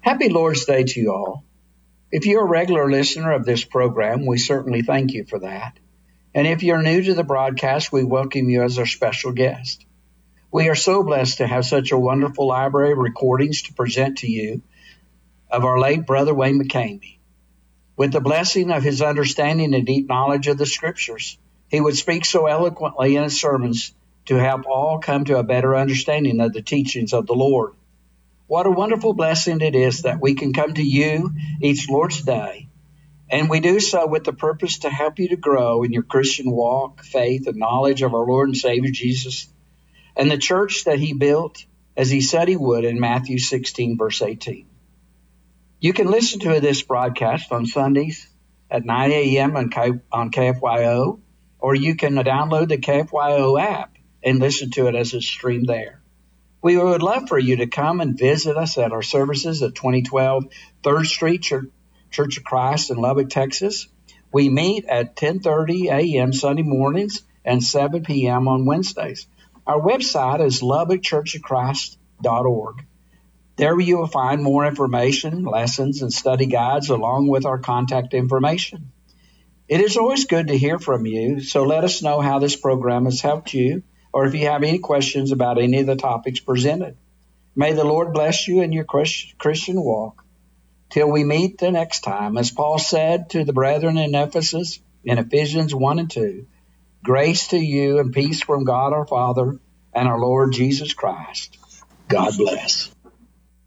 Happy Lord's Day to you all. If you're a regular listener of this program, we certainly thank you for that. And if you're new to the broadcast, we welcome you as our special guest. We are so blessed to have such a wonderful library of recordings to present to you of our late brother Wayne McCamey. With the blessing of his understanding and deep knowledge of the Scriptures, he would speak so eloquently in his sermons to help all come to a better understanding of the teachings of the Lord. What a wonderful blessing it is that we can come to you each Lord's Day, and we do so with the purpose to help you to grow in your Christian walk, faith, and knowledge of our Lord and Savior Jesus and the church that he built as he said he would in Matthew 16, verse 18. You can listen to this broadcast on Sundays at 9 a.m. on KFYO, or you can download the KFYO app and listen to it as it's streamed there. We would love for you to come and visit us at our services at 2012 3rd Street Church of Christ in Lubbock, Texas. We meet at 10:30 a.m. Sunday mornings and 7 p.m. on Wednesdays. Our website is lubbockchurchofchrist.org. There you will find more information, lessons, and study guides along with our contact information. It is always good to hear from you, so let us know how this program has helped you, or if you have any questions about any of the topics presented. May the Lord bless you in your Christian walk. Till we meet the next time, as Paul said to the brethren in Ephesus in Ephesians 1 and 2, grace to you and peace from God our Father and our Lord Jesus Christ. God bless.